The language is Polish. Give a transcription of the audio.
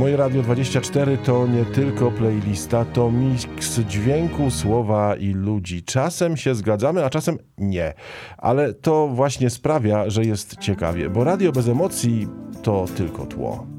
Moje Radio 24 to nie tylko playlista, to miks dźwięku, słowa i ludzi. Czasem się zgadzamy, a czasem nie. Ale to właśnie sprawia, że jest ciekawie, bo radio bez emocji to tylko tło.